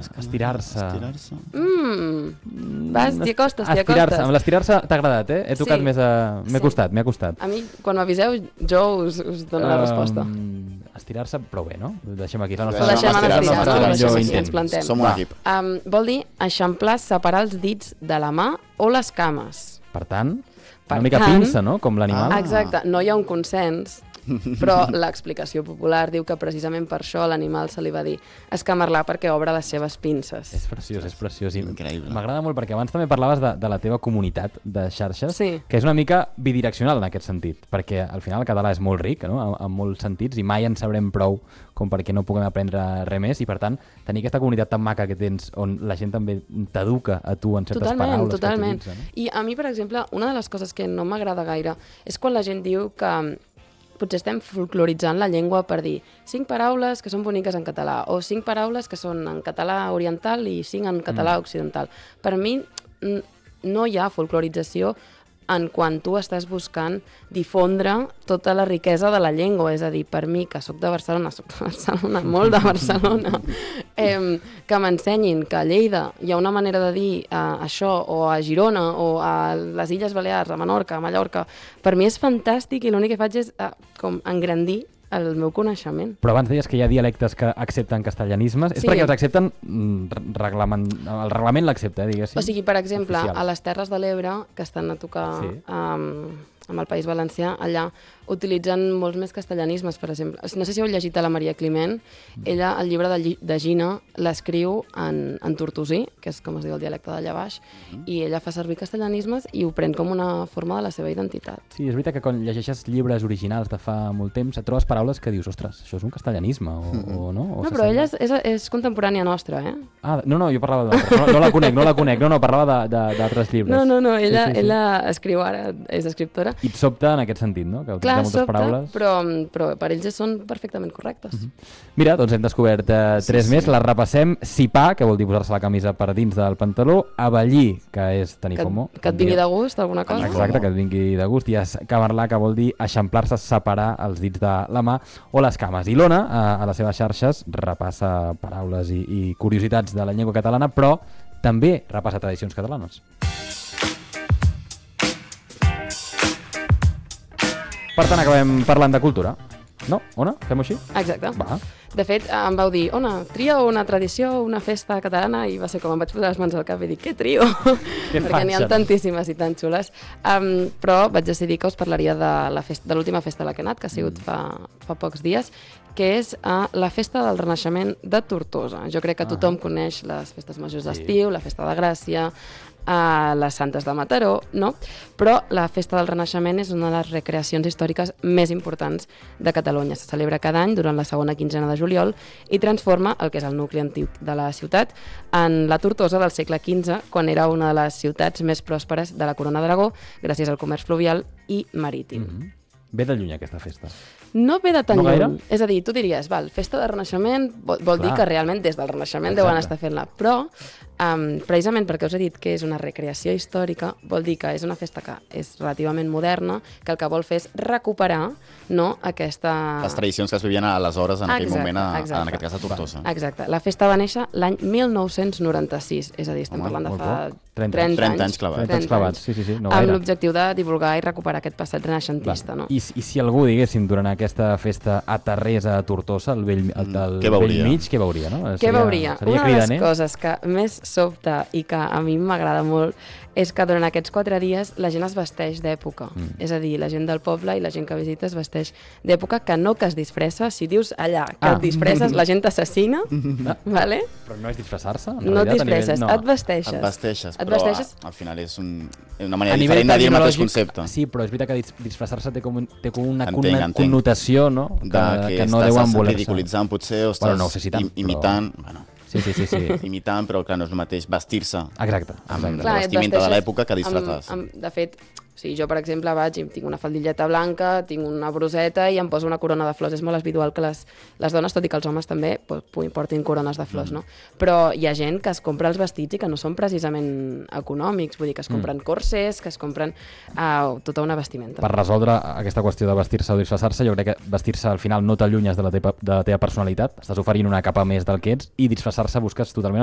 Estirar-se. Vas, t'hi acostes. Amb l'estirar-se t'ha agradat, eh? He tocat més a... M'he costat. A mi, quan m'aviseu, jo us dono la resposta. Estirar-se, prou bé, no? Deixem aquí la nostra... Ens plantem. Som un equip. Vol dir eixamplar, separar els dits de la mà o les cames. Per tant, una mica pinça, no? Com l'animal. Exacte, no hi ha un consens, però l'explicació popular diu que precisament per això a l'animal se li va dir escamarlar perquè obre les seves pinces. És preciós. Increïble. M'agrada molt perquè abans també parlaves de la teva comunitat de xarxes, sí, que és una mica bidireccional en aquest sentit, perquè al final el català és molt ric, no? En molts sentits, i mai en sabrem prou com perquè no puguem aprendre res més, i per tant tenir aquesta comunitat tan maca que tens on la gent també t'educa a tu en certes paraules que utilitza. No? I a mi, per exemple, una de les coses que no m'agrada gaire és quan la gent diu que potser estem folcloritzant la llengua per dir 5 paraules que són boniques en català o 5 paraules que són en català oriental i 5 en català occidental. Per mi no hi ha folclorització en quan tu estàs buscant difondre tota la riquesa de la llengua. És a dir, per mi, que soc de Barcelona, molt de Barcelona, que m'ensenyin que a Lleida hi ha una manera de dir això, o a Girona, o a les Illes Balears, a Menorca, a Mallorca, per mi és fantàstic i l'únic que faig és com engrandir el meu coneixement. Però abans deies que hi ha dialectes que accepten castellanismes. Sí. És perquè els accepten, el reglament l'accepta, diguéssim. O sigui, per exemple, a les Terres de l'Ebre, que estan a tocar amb el País Valencià, allà utilitzen molts més castellanismes, per exemple. No sé si heu llegit a la Maria Climent, ella, el llibre de Gina, l'escriu en tortosí, que és com es diu el dialecte d'allà baix, i ella fa servir castellanismes i ho pren com una forma de la seva identitat. Sí, és veritat que quan llegeixes llibres originals de fa molt temps, et trobes paraules que dius, ostres, això és un castellanisme, o no? No, però ella és contemporània nostra, eh? Ah, no, jo parlava d'altres. No la conec, parlava d'altres llibres. No, ella escriu ara, és escriptora. I et sobta en aquest sentit, no? Que clar, sobta, però per ells són perfectament correctes. Mira, doncs hem descobert 3 més, les repassem. Sipar, que vol dir posar-se la camisa per dins del pantaló. Avellir, que és tenir FOMO. Que et vingui de gust, alguna cosa. Exacte, que et vingui de gust. I escamarlar, que vol dir eixamplar-se, separar els dits de la mà o les cames. I l'Ona, a les seves xarxes, repassa paraules i curiositats de la llengua catalana, però també repassa tradicions catalanes. Per tant, acabem parlant de cultura. No? Ona? Fem-ho així? Exacte. Va. De fet, em vau dir, Ona, tria una tradició, una festa catalana, i va ser com em vaig posar les mans al cap i dir, què trio? Perquè n'hi ha tantíssimes i tan xules. Però vaig decidir que us parlaria de l'última festa a la que he anat, que ha sigut fa pocs dies, que és la festa del Renaixement de Tortosa. Jo crec que tothom coneix les festes majors d'estiu, la festa de Gràcia, les Santes de Mataró, no? Però la festa del Renaixement és una de les recreacions històriques més importants de Catalunya. Se celebra cada any durant la segona quinzena de juliol i transforma el que és el nucli antic de la ciutat en la Tortosa del segle XV, quan era una de les ciutats més pròsperes de la Corona d'Aragó, gràcies al comerç fluvial i marítim. Ve de lluny aquesta festa. No ve de tan lluny. És a dir, tu diries, festa de Renaixement vol dir que realment des del Renaixement deuen estar fent-la, però precisament perquè us he dit que és una recreació històrica, vol dir que és una festa que és relativament moderna, que el que vol fer és recuperar aquesta... Les tradicions que es vivien aleshores en aquell moment, en aquest cas a Tortosa. Exacte. La festa va néixer l'any 1996, és a dir, estem parlant de fa 30 anys clavats. Sí, amb l'objectiu de divulgar i recuperar aquest passat renaixentista. I si algú, diguéssim, durant aquesta festa aterrés a Tortosa, al vell mig, què veuria? Què veuria? Una de les coses que més sobta i que a mi m'agrada molt és que durant aquests 4 dies la gent es vesteix d'època. És a dir, la gent del poble i la gent que visita es vesteix d'època, que es disfressa. Si dius allà que et disfresses, la gent t'assassina, vale? Però no és disfressar-se? No et disfresses, et vesteixes. Et vesteixes, però al final és una manera diferent de dir el mateix concepte. Sí, però és veritat que disfressar-se té com una connotació, no? Que no deuen voler-se. Ridiculitzant, potser, o estàs imitant... Sí. Imitant, però clar, no és el mateix vestir-se amb la vestimenta de l'època que disfressar-se. De fet, jo, per exemple, vaig i tinc una faldilleta blanca, tinc una bruseta i em poso una corona de flors. És molt habitual que les dones, tot i que els homes també, portin corones de flors, no? Però hi ha gent que es compra els vestits i que no són precisament econòmics, vull dir que es compren corsers, que es compren tota una vestimenta. Per resoldre aquesta qüestió de vestir-se o disfressar-se, jo crec que vestir-se al final no t'allunyes de la teva personalitat, estàs oferint una capa més del que ets, i disfressar-se busques totalment